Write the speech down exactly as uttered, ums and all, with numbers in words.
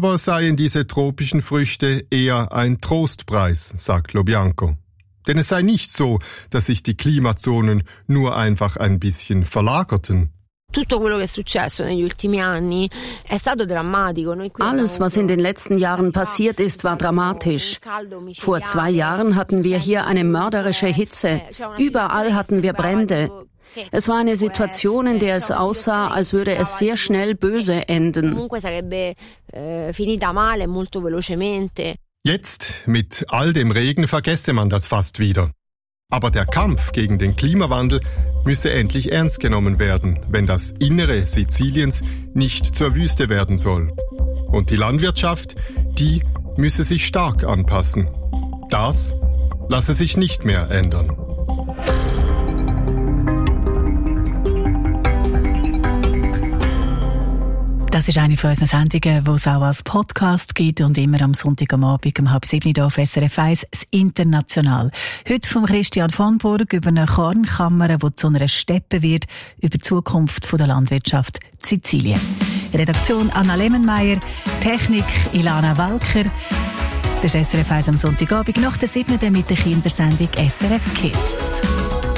aber seien diese tropischen Früchte eher ein Trostpreis, sagt Lo Bianco. Denn es sei nicht so, dass sich die Klimazonen nur einfach ein bisschen verlagerten. Alles, was in den letzten Jahren passiert ist, war dramatisch. Vor zwei Jahren hatten wir hier eine mörderische Hitze. Überall hatten wir Brände. Es war eine Situation, in der es aussah, als würde es sehr schnell böse enden. Jetzt, mit all dem Regen, vergesse man das fast wieder. Aber der Kampf gegen den Klimawandel müsse endlich ernst genommen werden, wenn das Innere Siziliens nicht zur Wüste werden soll. Und die Landwirtschaft, die müsse sich stark anpassen. Das lasse sich nicht mehr ändern. Das ist eine von unseren Sendungen, die es auch als Podcast gibt und immer am Sonntag am Abend um halb sieben Uhr auf S R F eins, das International. Heute von Christian von Burg über eine Kornkammer, die zu einer Steppe wird, über die Zukunft der Landwirtschaft Sizilien. Redaktion Anna Lemmenmeier, Technik Ilana Walker. Das ist S R F eins am Sonntagabend nach der siebten mit der Kindersendung S R F Kids.